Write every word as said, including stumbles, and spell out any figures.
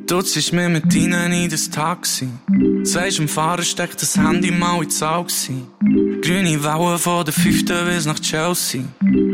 Du ziehst mir mit ihnen in das Taxi. Sagst dem Fahrer, steck das Handy mal ins Auge. Grüne Wellen von der fünften bis nach Chelsea.